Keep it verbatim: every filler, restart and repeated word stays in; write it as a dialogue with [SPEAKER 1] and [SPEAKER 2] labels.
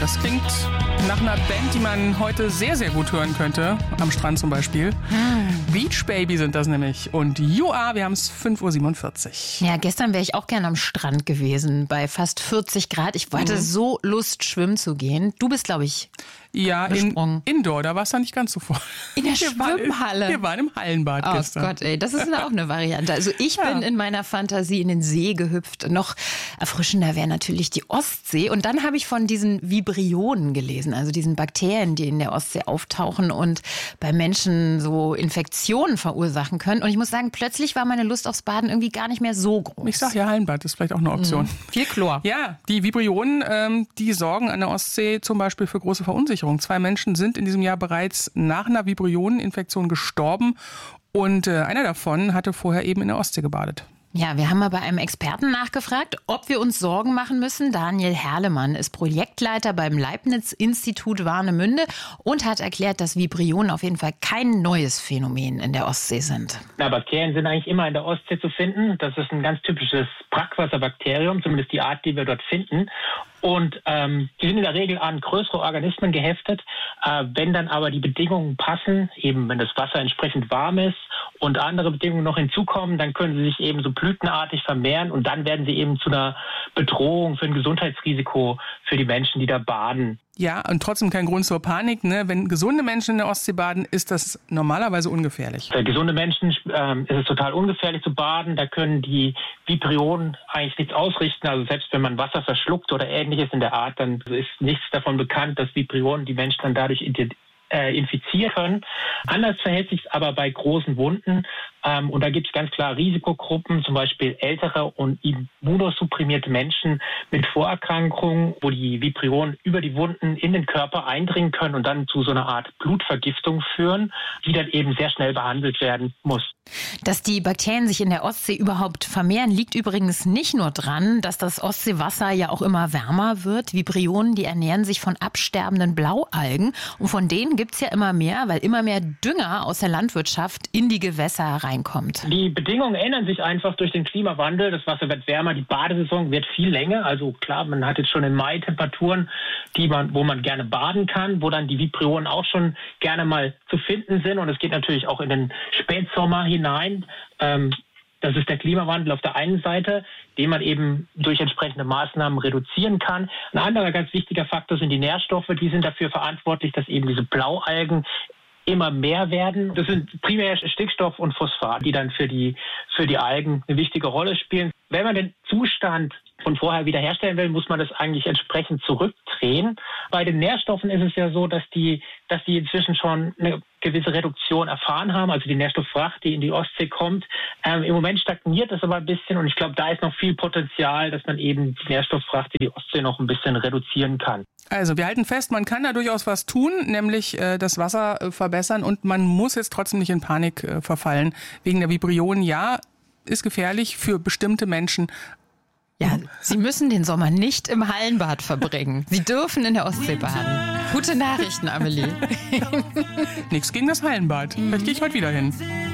[SPEAKER 1] das klingt nach einer Band, die man heute sehr, sehr gut hören könnte. Am Strand zum Beispiel. Hm. Beach Baby sind das nämlich. Und You Are, wir haben es fünf Uhr siebenundvierzig.
[SPEAKER 2] Ja, gestern wäre ich auch gerne am Strand gewesen, bei fast vierzig Grad. Ich hatte mhm. so Lust, schwimmen zu gehen. Du bist, glaube ich,
[SPEAKER 1] Ja, in, Indoor, da war es dann nicht ganz so voll.
[SPEAKER 2] In der wir Schwimmhalle?
[SPEAKER 1] Waren, wir waren im Hallenbad
[SPEAKER 2] oh
[SPEAKER 1] gestern.
[SPEAKER 2] Oh Gott, ey, das ist auch eine Variante. Also ich ja. bin in meiner Fantasie in den See gehüpft. Noch erfrischender wäre natürlich die Ostsee. Und dann habe ich von diesen Vibrionen gelesen, also diesen Bakterien, die in der Ostsee auftauchen und bei Menschen so Infektionen verursachen können. Und ich muss sagen, plötzlich war meine Lust aufs Baden irgendwie gar nicht mehr so groß.
[SPEAKER 1] Ich sag ja, Hallenbad ist vielleicht auch eine Option.
[SPEAKER 2] Mhm. Viel Chlor.
[SPEAKER 1] Ja, die Vibrionen, ähm, die sorgen an der Ostsee zum Beispiel für große Verunsicherung. Zwei Menschen sind in diesem Jahr bereits nach einer Vibrioneninfektion gestorben und äh, einer davon hatte vorher eben in der Ostsee gebadet.
[SPEAKER 2] Ja, wir haben mal bei einem Experten nachgefragt, ob wir uns Sorgen machen müssen. Daniel Herlemann ist Projektleiter beim Leibniz-Institut Warnemünde und hat erklärt, dass Vibrionen auf jeden Fall kein neues Phänomen in der Ostsee sind.
[SPEAKER 3] Na, Bakterien sind eigentlich immer in der Ostsee zu finden. Das ist ein ganz typisches Brackwasserbakterium, zumindest die Art, die wir dort finden. Und ähm, die sind in der Regel an größere Organismen geheftet. Äh, wenn dann aber die Bedingungen passen, eben wenn das Wasser entsprechend warm ist und andere Bedingungen noch hinzukommen, dann können sie sich eben so blütenartig vermehren und dann werden sie eben zu einer Bedrohung, für ein Gesundheitsrisiko für die Menschen, die da baden.
[SPEAKER 1] Ja, und trotzdem kein Grund zur Panik. Ne? Wenn gesunde Menschen in der Ostsee baden, ist das normalerweise ungefährlich.
[SPEAKER 3] Für gesunde Menschen ähm, ist es total ungefährlich zu baden. Da können die Vibrionen eigentlich nichts ausrichten. Also selbst wenn man Wasser verschluckt oder Ähnliches in der Art, dann ist nichts davon bekannt, dass Vibrionen die Menschen dann dadurch infizieren können. Anders verhält sich es aber bei großen Wunden. Ähm, und da gibt es ganz klar Risikogruppen, zum Beispiel ältere und immunosupprimierte Menschen mit Vorerkrankungen, wo die Vibrionen über die Wunden in den Körper eindringen können und dann zu so einer Art Blutvergiftung führen, die dann eben sehr schnell behandelt werden muss.
[SPEAKER 2] Dass die Bakterien sich in der Ostsee überhaupt vermehren, liegt übrigens nicht nur dran, dass das Ostseewasser ja auch immer wärmer wird. Vibrionen, die ernähren sich von absterbenden Blaualgen und von denen gibt es ja immer mehr, weil immer mehr Dünger aus der Landwirtschaft in die Gewässer reinkommt.
[SPEAKER 3] Die Bedingungen ändern sich einfach durch den Klimawandel. Das Wasser wird wärmer, die Badesaison wird viel länger. Also klar, man hat jetzt schon im Mai Temperaturen, die man, wo man gerne baden kann, wo dann die Vibrionen auch schon gerne mal zu finden sind. Und es geht natürlich auch in den Spätsommer hinein. Ähm, das ist der Klimawandel auf der einen Seite, den man eben durch entsprechende Maßnahmen reduzieren kann. Ein anderer ganz wichtiger Faktor sind die Nährstoffe. Die sind dafür verantwortlich, dass eben diese Blaualgen immer mehr werden. Das sind primär Stickstoff und Phosphat, die dann für die, für die Algen eine wichtige Rolle spielen. Wenn man den Zustand von vorher wiederherstellen will, muss man das eigentlich entsprechend zurückdrehen. Bei den Nährstoffen ist es ja so, dass die, dass die inzwischen schon eine gewisse Reduktion erfahren haben, also die Nährstofffracht, die in die Ostsee kommt. Ähm, Im Moment stagniert das aber ein bisschen und ich glaube, da ist noch viel Potenzial, dass man eben die Nährstofffracht in die Ostsee noch ein bisschen reduzieren kann.
[SPEAKER 1] Also wir halten fest, man kann da durchaus was tun, nämlich äh, das Wasser äh, verbessern und man muss jetzt trotzdem nicht in Panik äh, verfallen. Wegen der Vibrionen, ja, ist gefährlich für bestimmte Menschen.
[SPEAKER 2] Ja, Sie müssen den Sommer nicht im Hallenbad verbringen. Sie dürfen in der Ostsee baden. Gute Nachrichten, Amelie.
[SPEAKER 1] Nichts gegen das Hallenbad. Vielleicht gehe ich heute wieder hin.